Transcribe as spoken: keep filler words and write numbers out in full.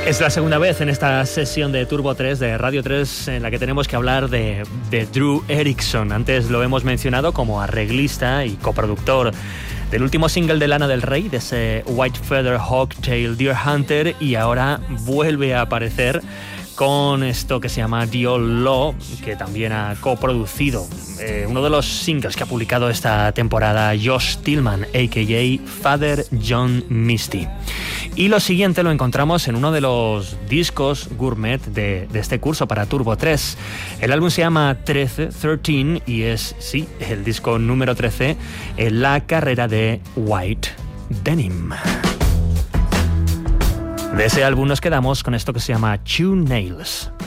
Es la segunda vez en esta sesión de Turbo tres de Radio tres en la que tenemos que hablar de, de Drew Erickson. Antes lo hemos mencionado como arreglista y coproductor del último single de Lana del Rey, de ese White Feather Hawktail Deer Hunter, y ahora vuelve a aparecer con esto que se llama The Old Law, que también ha coproducido eh, uno de los singles que ha publicado esta temporada Josh Tillman, a k a. Father John Misty. Y lo siguiente lo encontramos en uno de los discos gourmet de, de este curso para Turbo tres. El álbum se llama trece, trece, y es, sí, el disco número trece en la carrera de White Denim. De ese álbum nos quedamos con esto que se llama Two Nails.